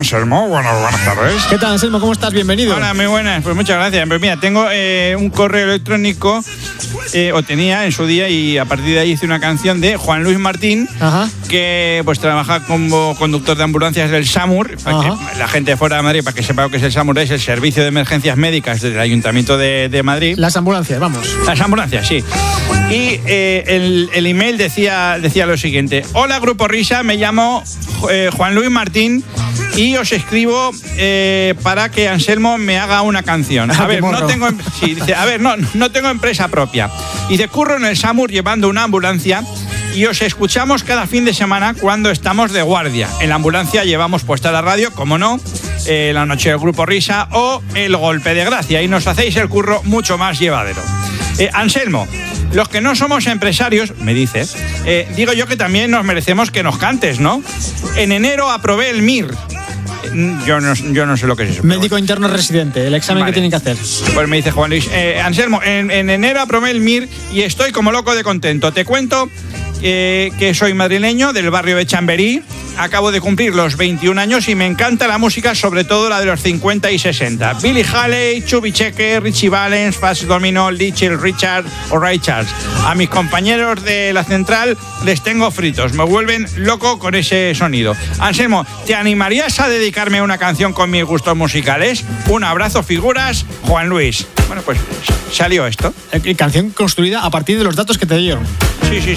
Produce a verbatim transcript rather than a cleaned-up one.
Anselmo, bueno, buenas tardes. ¿Qué tal, Anselmo? ¿Cómo estás? Bienvenido. Hola, muy buenas. Pues muchas gracias. Pues mira, tengo eh, un correo electrónico, eh, o tenía en su día, y a partir de ahí hice una canción de Juan Luis Martín, Ajá. que pues trabaja como conductor de ambulancias del SAMUR, para que la gente de fuera de Madrid, para que sepa lo que es el SAMUR, es el Servicio de Emergencias Médicas del Ayuntamiento de, de Madrid. Las ambulancias, vamos. Las ambulancias, sí. Y eh, el, el email decía, decía lo siguiente: hola Grupo Risa, me llamo eh, Juan Luis Martín y os escribo eh, para que Anselmo me haga una canción. A ver, no tengo, sí, dice, a ver, no, no tengo empresa propia. Dice, curro en el SAMUR llevando una ambulancia y os escuchamos cada fin de semana cuando estamos de guardia. En la ambulancia llevamos puesta la radio, como no, eh, la noche del Grupo Risa o el Golpe de Gracia, y nos hacéis el curro mucho más llevadero. Eh, Anselmo, los que no somos empresarios, me dice, eh, digo yo que también nos merecemos que nos cantes, ¿no? En enero aprobé el M I R. Yo no, yo no sé lo que es eso. Médico interno residente, el examen vale. que tienen que hacer. Pues me dice Juan Luis, eh, Anselmo, en, en enero aprobé el M I R y estoy como loco de contento. Te cuento eh, que soy madrileño del barrio de Chamberí. Acabo de cumplir los veintiún años y me encanta la música, sobre todo la de los cincuenta y sesenta. Billy Haley, Chubby Checker, Richie Valens, Fats Domino, Little Richard o Ray Charles. A mis compañeros de la central les tengo fritos. Me vuelven loco con ese sonido. Anselmo, ¿te animarías a dedicarme una canción con mis gustos musicales? Un abrazo, figuras, Juan Luis. Bueno, pues salió esto. Canción construida a partir de los datos que te dio. Sí, sí,